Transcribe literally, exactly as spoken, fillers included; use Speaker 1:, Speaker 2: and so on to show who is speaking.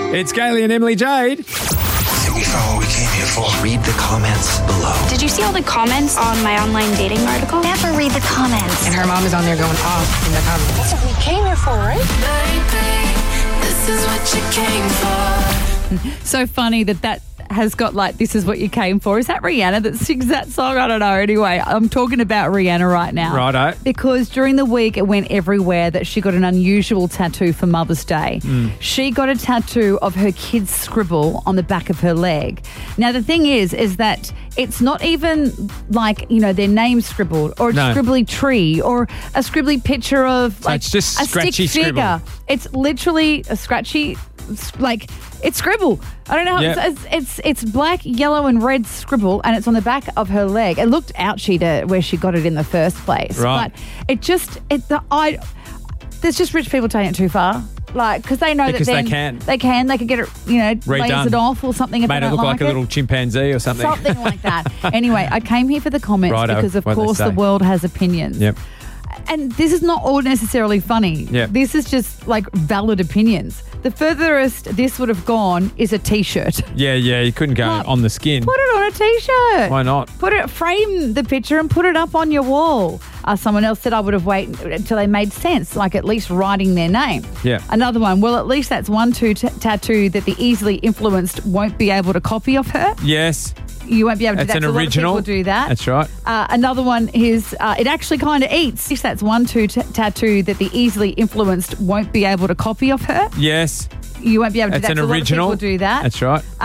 Speaker 1: It's Kaylee and Emily Jade.
Speaker 2: We found what we came here for. Read the comments below.
Speaker 3: Did you see all the comments on my online dating article?
Speaker 4: Never read the comments.
Speaker 5: And her mom is on there going off in the comments.
Speaker 4: That's what we came here for, right?
Speaker 6: Baby, this is what you came for.
Speaker 7: So funny that that has got like, this is what you came for. Is that Rihanna that sings that song? I don't know. Anyway, I'm talking about Rihanna right now.
Speaker 1: Righto.
Speaker 7: Because during the week it went everywhere that she got an unusual tattoo for Mother's Day.
Speaker 1: Mm.
Speaker 7: She got a tattoo of her kid's scribble on the back of her leg. Now, the thing is, is that it's not even like, you know, their name scribbled or a
Speaker 1: No.
Speaker 7: scribbly tree or a scribbly picture of like
Speaker 1: it's just
Speaker 7: a
Speaker 1: scratchy
Speaker 7: stick figure.
Speaker 1: scribble.
Speaker 7: It's literally a scratchy, like, it's scribble. I don't know how
Speaker 1: Yep.
Speaker 7: it's, it's it's black, yellow, and red scribble, and it's on the back of her leg. It looked ouchy to where she got it in the first place,
Speaker 1: Right.
Speaker 7: but it just it the I there's just rich people taking it too far, like because they know
Speaker 1: Because
Speaker 7: that
Speaker 1: they
Speaker 7: then
Speaker 1: can.
Speaker 7: they can they could get it, you know,
Speaker 1: Redone.
Speaker 7: lasered off or something. If
Speaker 1: Made
Speaker 7: they
Speaker 1: it
Speaker 7: don't
Speaker 1: look like,
Speaker 7: like
Speaker 1: a
Speaker 7: it.
Speaker 1: little chimpanzee or something.
Speaker 7: Something like that. Anyway, I came here for the comments
Speaker 1: Righto.
Speaker 7: because, of
Speaker 1: What'd they
Speaker 7: course, the
Speaker 1: say?
Speaker 7: world has opinions.
Speaker 1: Yep.
Speaker 7: And this is not all necessarily funny.
Speaker 1: Yep.
Speaker 7: This is just like valid opinions. The furthest this would have gone is a T-shirt.
Speaker 1: Yeah, yeah, you couldn't go
Speaker 7: Like,
Speaker 1: on the skin.
Speaker 7: Put it on a T-shirt.
Speaker 1: Why not?
Speaker 7: Put it, frame the picture and put it up on your wall. Uh, someone else said I would have waited until they made sense, like at least writing their name.
Speaker 1: Yeah.
Speaker 7: Another one, well, at least that's one two t- tattoo that the easily influenced won't be able to copy of her.
Speaker 1: Yes.
Speaker 7: You won't be able to do
Speaker 1: That's
Speaker 7: that.
Speaker 1: an
Speaker 7: 'cause
Speaker 1: original.
Speaker 7: A lot of people do that.
Speaker 1: That's right.
Speaker 7: Uh, another one is uh, it actually kind of eats. If that's one two t- tattoo that the easily influenced won't be able to copy of her.
Speaker 1: Yes.
Speaker 7: You won't be able to
Speaker 1: That's
Speaker 7: do that.
Speaker 1: an
Speaker 7: 'cause a lot of
Speaker 1: original.
Speaker 7: people do that.
Speaker 1: That's right.